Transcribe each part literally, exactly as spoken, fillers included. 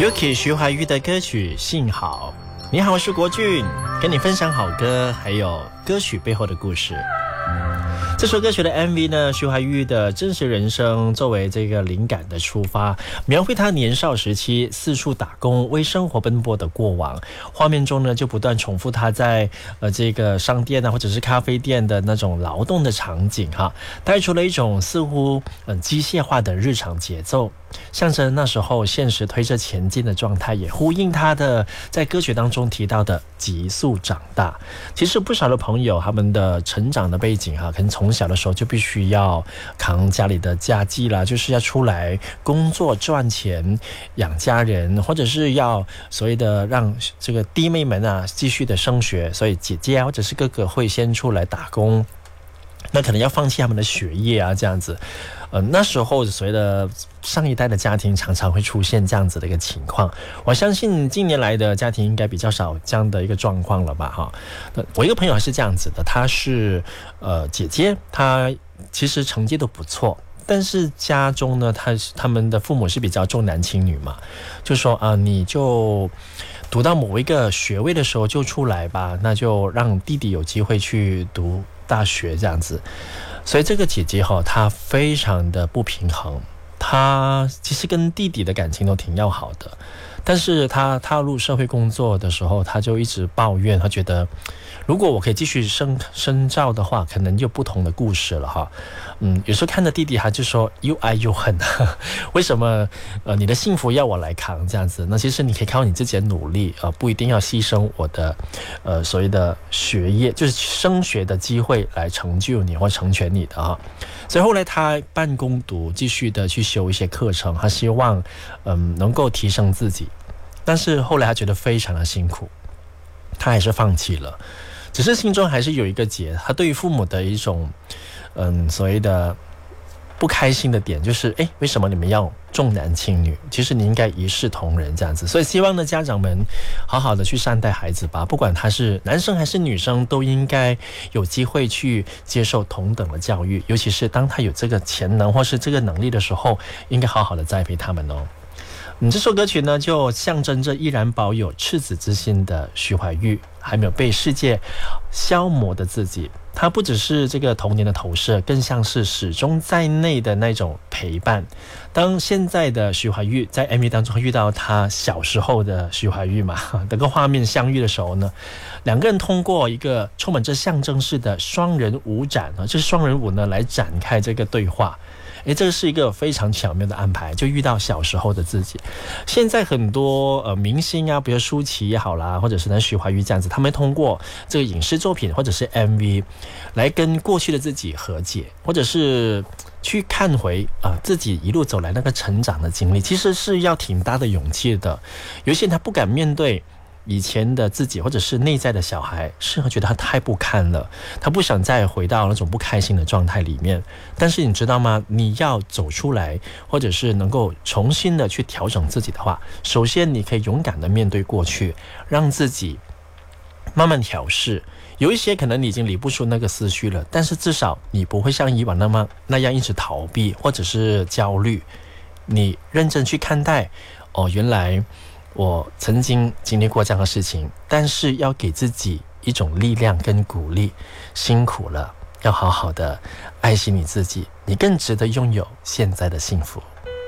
Yuki 徐怀钰的歌曲《幸好》。你好，我是国俊，跟你分享好歌，还有歌曲背后的故事。这首歌曲的 M V 呢，徐怀钰的真实人生作为这个灵感的出发，描绘他年少时期四处打工为生活奔波的过往。画面中呢，就不断重复他在呃这个商店啊或者是咖啡店的那种劳动的场景哈，带出了一种似乎嗯、呃、机械化的日常节奏，象征那时候现实推着前进的状态，也呼应他的在歌曲当中提到的急速长大。其实不少的朋友他们的成长的背景哈，可能从小的时候就必须要扛家里的家计啦，就是要出来工作赚钱养家人，或者是要所谓的让这个弟妹们啊继续的升学，所以姐姐啊或者是哥哥会先出来打工，那可能要放弃他们的学业啊这样子。呃，那时候所谓的上一代的家庭常常会出现这样子的一个情况，我相信近年来的家庭应该比较少这样的一个状况了吧哈。我一个朋友还是这样子的，他是呃姐姐，她其实成绩都不错，但是家中呢，他他们的父母是比较重男轻女嘛，就说啊、呃，你就读到某一个学位的时候就出来吧，那就让弟弟有机会去读大学这样子。所以这个姐姐哈，她非常的不平衡，她其实跟弟弟的感情都挺要好的，但是她踏入社会工作的时候，她就一直抱怨，她觉得如果我可以继续深深造的话，可能就不同的故事了哈。嗯，有时候看着弟弟，他就说又爱又恨，为什么呃你的幸福要我来扛这样子？那其实你可以靠你自己的努力啊、呃，不一定要牺牲我的呃所谓的学业，就是升学的机会来成就你或成全你的哈。所以后来他半工读，继续的去修一些课程，他希望嗯、呃、能够提升自己，但是后来他觉得非常的辛苦，他还是放弃了。只是心中还是有一个结，他对于父母的一种嗯所谓的不开心的点，就是诶为什么你们要重男轻女？其实你应该一视同仁这样子。所以希望呢家长们好好的去善待孩子吧，不管他是男生还是女生，都应该有机会去接受同等的教育，尤其是当他有这个潜能或是这个能力的时候，应该好好的栽培他们哦。嗯，这首歌曲呢，就象征着依然保有赤子之心的徐怀钰，还没有被世界消磨的自己。它不只是这个童年的投射，更像是始终在内的那种陪伴。当现在的徐怀钰在 M V 当中遇到他小时候的徐怀钰嘛，这个画面相遇的时候呢，两个人通过一个充满着象征式的双人舞展啊，这是双人舞呢来展开这个对话。诶，这是一个非常巧妙的安排，就遇到小时候的自己。现在很多呃明星啊，比如舒淇也好啦，或者是呢徐怀钰这样子，他们通过这个影视作品或者是 M V 来跟过去的自己和解，或者是去看回啊、呃、自己一路走来那个成长的经历，其实是要挺大的勇气的。有些人他不敢面对以前的自己，或者是内在的小孩，是觉得他太不堪了，他不想再回到那种不开心的状态里面。但是你知道吗？你要走出来，或者是能够重新的去调整自己的话，首先你可以勇敢的面对过去，让自己慢慢调试。有一些可能你已经离不出那个思绪了，但是至少你不会像以往那么那样一直逃避或者是焦虑。你认真去看待，哦，原来我曾经经历过这样的事情，但是要给自己一种力量跟鼓励，辛苦了，要好好的爱惜你自己，你更值得拥有现在的幸福。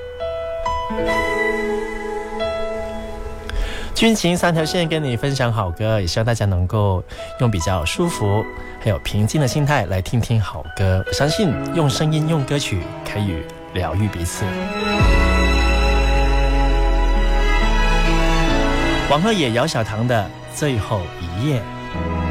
军情三条线跟你分享好歌，也希望大家能够用比较舒服还有平静的心态来听听好歌。我相信用声音用歌曲可以疗愈彼此。王鹤野、姚小棠的最后一夜。